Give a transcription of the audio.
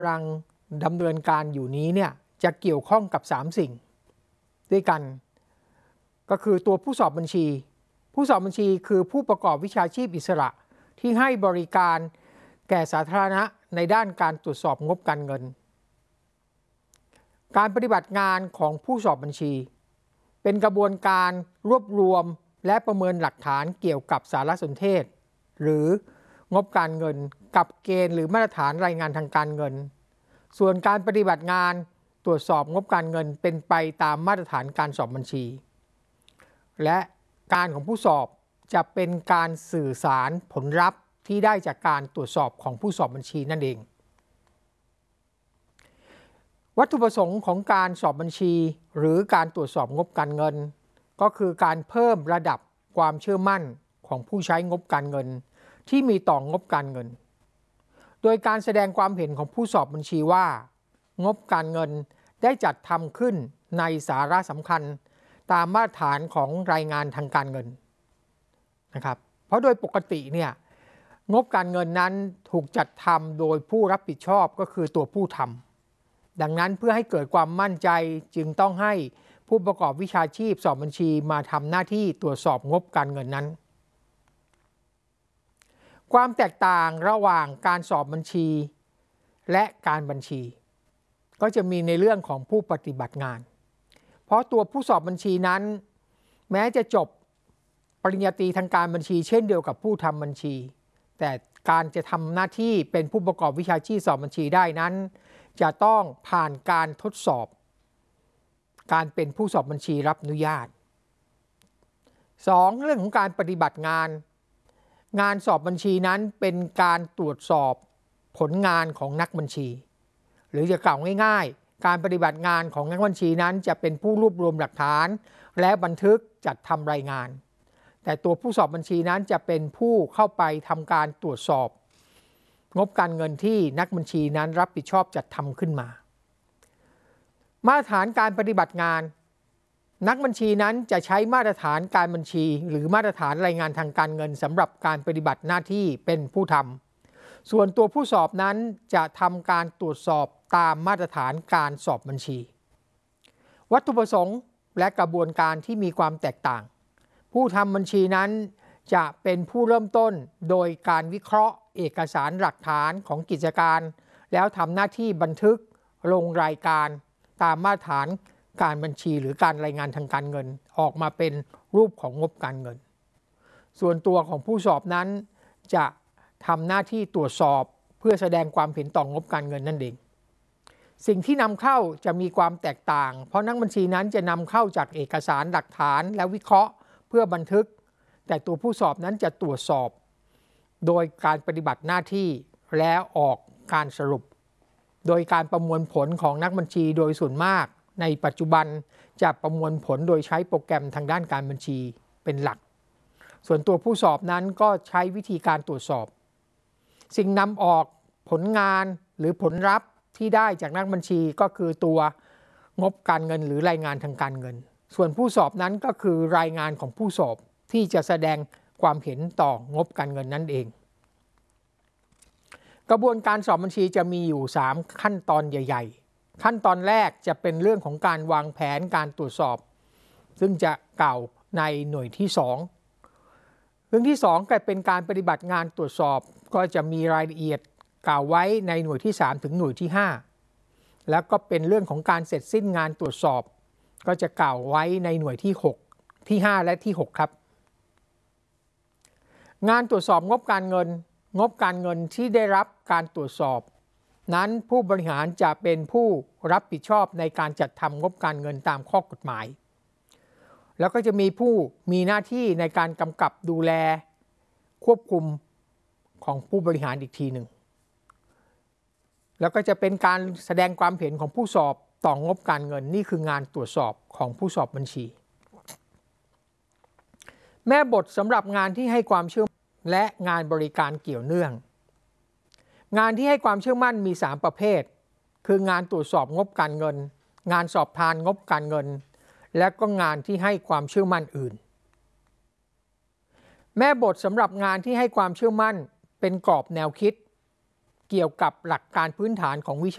กำลังดำเนินการอยู่นี้เนี่ยจะเกี่ยวข้องกับ3สิ่งด้วยกันก็คือตัวผู้สอบบัญชีผู้สอบบัญชีคือผู้ประกอบวิชาชีพอิสระที่ให้บริการแก่สาธารณะในด้านการตรวจสอบงบการเงินการปฏิบัติงานของผู้สอบบัญชีเป็นกระบวนการรวบรวมและประเมินหลักฐานเกี่ยวกับสารสนเทศหรืองบการเงินกับเกณฑ์หรือมาตรฐานรายงานทางการเงินส่วนการปฏิบัติงานตรวจสอบงบการเงินเป็นไปตามมาตรฐานการสอบบัญชีและการของผู้สอบจะเป็นการสื่อสารผลลัพธ์ที่ได้จากการตรวจสอบของผู้สอบบัญชีนั่นเองวัตถุประสงค์ของการสอบบัญชีหรือการตรวจสอบงบการเงินก็คือการเพิ่มระดับความเชื่อมั่นของผู้ใช้งบการเงินที่มีต่องบการเงินโดยการแสดงความเห็นของผู้สอบบัญชีว่างบการเงินได้จัดทำขึ้นในสาระสำคัญตามมาตรฐานของรายงานทางการเงินนะครับเพราะโดยปกติเนี่ยงบการเงินนั้นถูกจัดทำโดยผู้รับผิดชอบก็คือตัวผู้ทำดังนั้นเพื่อให้เกิดความมั่นใจจึงต้องให้ผู้ประกอบวิชาชีพสอบบัญชีมาทำหน้าที่ตรวจสอบงบการเงินนั้นความแตกต่างระหว่างการสอบบัญชีและการบัญชีก็จะมีในเรื่องของผู้ปฏิบัติงานเพราะตัวผู้สอบบัญชีนั้นแม้จะจบปริญญาตรีทางการบัญชีเช่นเดียวกับผู้ทำบัญชีแต่การจะทำหน้าที่เป็นผู้ประกอบวิชาชีพสอบบัญชีได้นั้นจะต้องผ่านการทดสอบการเป็นผู้สอบบัญชีรับอนุญาต 2. เรื่องของการปฏิบัติงานสอบบัญชีนั้นเป็นการตรวจสอบผลงานของนักบัญชีหรือจะกล่าวง่ายๆการปฏิบัติงานของนักบัญชีนั้นจะเป็นผู้รวบรวมหลักฐานและบันทึกจัดทำรายงานแต่ตัวผู้สอบบัญชีนั้นจะเป็นผู้เข้าไปทำการตรวจสอบงบการเงินที่นักบัญชีนั้นรับผิดชอบจัดทำขึ้นมามาตรฐานการปฏิบัติงานนักบัญชีนั้นจะใช้มาตรฐานการบัญชีหรือมาตรฐานรายงานทางการเงินสำหรับการปฏิบัติหน้าที่เป็นผู้ทำส่วนตัวผู้สอบนั้นจะทำการตรวจสอบตามมาตรฐานการสอบบัญชีวัตถุประสงค์และกระบวนการที่มีความแตกต่างผู้ทำบัญชีนั้นจะเป็นผู้เริ่มต้นโดยการวิเคราะห์เอกสารหลักฐานของกิจการแล้วทำหน้าที่บันทึกลงรายการตามมาตรฐานการบัญชีหรือการรายงานทางการเงินออกมาเป็นรูปของงบการเงินส่วนตัวของผู้สอบนั้นจะทำหน้าที่ตรวจสอบเพื่อแสดงความเห็นต่องบการเงินนั่นเองสิ่งที่นำเข้าจะมีความแตกต่างเพราะนักบัญชีนั้นจะนำเข้าจากเอกสารหลักฐานและวิเคราะห์เพื่อบันทึกแต่ตัวผู้สอบนั้นจะตรวจสอบโดยการปฏิบัติหน้าที่แล้วออกการสรุปโดยการประมวลผลของนักบัญชีโดยส่วนมากในปัจจุบันจะประมวลผลโดยใช้โปรแกรมทางด้านการบัญชีเป็นหลักส่วนตัวผู้สอบนั้นก็ใช้วิธีการตรวจสอบสิ่งนำออกผลงานหรือผลลัพธ์ที่ได้จากนักบัญชีก็คือตัวงบการเงินหรือรายงานทางการเงินส่วนผู้สอบนั้นก็คือรายงานของผู้สอบที่จะแสดงความเห็นต่องบการเงินนั่นเองกระบวนการสอบบัญชีจะมีอยู่3ขั้นตอนใหญ่ๆขั้นตอนแรกจะเป็นเรื่องของการวางแผนการตรวจสอบซึ่งจะกล่าวในหน่วยที่2เรื่องที่2ก็เป็นการปฏิบัติงานตรวจสอบก็จะมีรายละเอียดกล่าวไว้ในหน่วยที่3ถึงหน่วยที่5แล้วก็เป็นเรื่องของการเสร็จสิ้นงานตรวจสอบก็จะกล่าวไว้ในหน่วยที่6ที่5และที่6ครับงานตรวจสอบงบการเงินที่ได้รับการตรวจสอบนั้นผู้บริหารจะเป็นผู้รับผิดชอบในการจัดทำงบการเงินตามข้อกฎหมายแล้วก็จะมีผู้มีหน้าที่ในการกำกับดูแลควบคุมของผู้บริหารอีกทีหนึ่งแล้วก็จะเป็นการแสดงความเห็นของผู้สอบต่องบการเงินนี่คืองานตรวจสอบของผู้สอบบัญชีแม่บทสำหรับงานที่ให้ความเชื่อมั่นและงานบริการเกี่ยวเนื่องงานที่ให้ความเชื่อมั่นมี3ประเภทคืองานตรวจสอบงบการเงินงานสอบทานงบการเงินและก็งานที่ให้ความเชื่อมั่นอื่นแม่บทสำหรับงานที่ให้ความเชื่อมั่นเป็นกรอบแนวคิดเกี่ยวกับหลักการพื้นฐานของวิชา